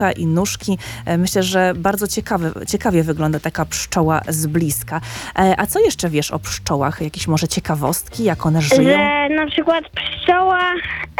i nóżki. Myślę, że bardzo ciekawie wygląda taka pszczoła z bliska. A co jeszcze wiesz o pszczołach? Jakieś może ciekawostki, jak one żyją? Że na przykład pszczoła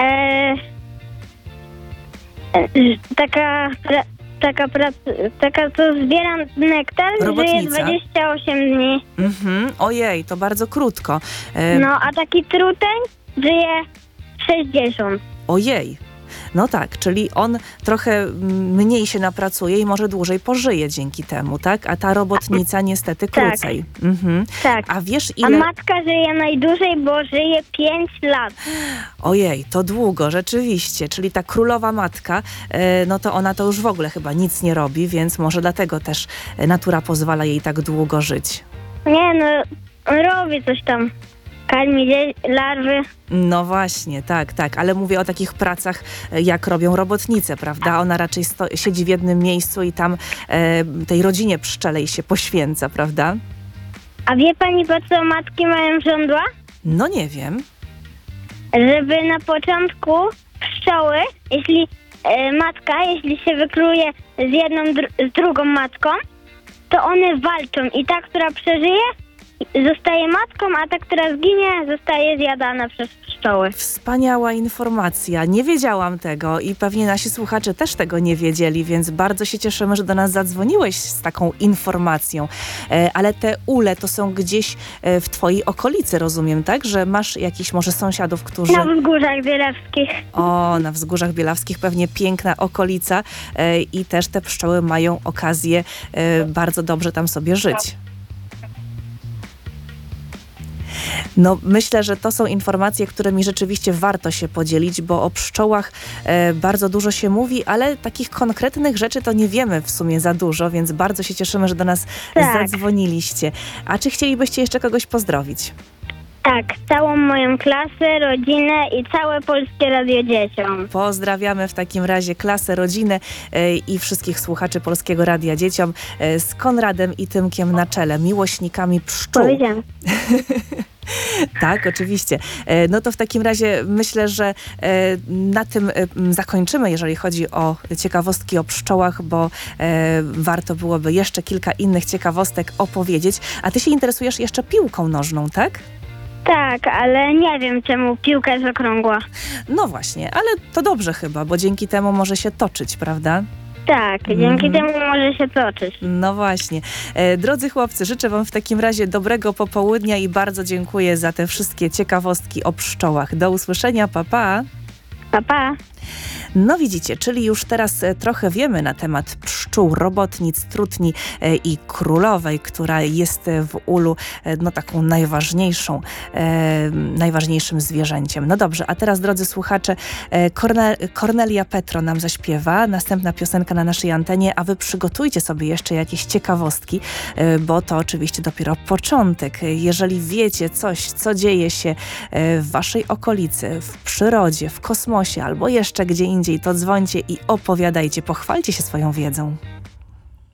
taka co zbiera nektar, żyje 28 dni. Ojej, to bardzo krótko. No, a taki truteń żyje 60. Ojej. No tak, czyli on trochę mniej się napracuje i może dłużej pożyje dzięki temu, tak? A ta robotnica niestety krócej. Tak. A wiesz ile... A matka żyje najdłużej, bo żyje 5 lat. Ojej, to długo, rzeczywiście. Czyli ta królowa matka, no to ona to już w ogóle chyba nic nie robi, więc może dlatego też natura pozwala jej tak długo żyć. Nie, no robi coś tam. Karmi larwy. No właśnie, tak, ale mówię o takich pracach, jak robią robotnice, prawda? Ona raczej siedzi w jednym miejscu i tam tej rodzinie pszczelej się poświęca, prawda? A wie pani, po co matki mają żądła? No nie wiem. Żeby na początku pszczoły, jeśli się wykluje z drugą matką, to one walczą i ta, która przeżyje, zostaje matką, a ta, która zginie, zostaje zjadana przez pszczoły. Wspaniała informacja. Nie wiedziałam tego i pewnie nasi słuchacze też tego nie wiedzieli, więc bardzo się cieszymy, że do nas zadzwoniłeś z taką informacją. Ale te ule to są gdzieś w twojej okolicy, rozumiem, tak? Że masz jakichś może sąsiadów, którzy... Na Wzgórzach Bielawskich. O, na Wzgórzach Bielawskich pewnie piękna okolica i też te pszczoły mają okazję bardzo dobrze tam sobie żyć. No myślę, że to są informacje, którymi rzeczywiście warto się podzielić, bo o pszczołach bardzo dużo się mówi, ale takich konkretnych rzeczy to nie wiemy w sumie za dużo, więc bardzo się cieszymy, że do nas zadzwoniliście. A czy chcielibyście jeszcze kogoś pozdrowić? Tak, całą moją klasę, rodzinę i całe Polskie Radio Dzieciom. Pozdrawiamy w takim razie klasę, rodzinę i wszystkich słuchaczy Polskiego Radia Dzieciom z Konradem i Tymkiem na czele, miłośnikami pszczół. Powiedziałem. Tak, oczywiście. No to w takim razie myślę, że na tym zakończymy, jeżeli chodzi o ciekawostki o pszczołach, bo warto byłoby jeszcze kilka innych ciekawostek opowiedzieć. A ty się interesujesz jeszcze piłką nożną, tak? Tak, ale nie wiem, czemu piłka jest okrągła. No właśnie, ale to dobrze chyba, bo dzięki temu może się toczyć, prawda? Tak, dzięki temu może się toczyć. No właśnie. Drodzy chłopcy, życzę wam w takim razie dobrego popołudnia i bardzo dziękuję za te wszystkie ciekawostki o pszczołach. Do usłyszenia, pa pa! Pa, pa! No widzicie, czyli już teraz trochę wiemy na temat pszczół, robotnic, trutni i królowej, która jest w ulu no taką najważniejszym zwierzęciem. No dobrze, a teraz drodzy słuchacze, Kornelia Petro nam zaśpiewa, następna piosenka na naszej antenie, a wy przygotujcie sobie jeszcze jakieś ciekawostki, bo to oczywiście dopiero początek. Jeżeli wiecie coś, co dzieje się w waszej okolicy, w przyrodzie, w kosmosie albo jeszcze gdzie indziej, to dzwońcie i opowiadajcie, pochwalcie się swoją wiedzą.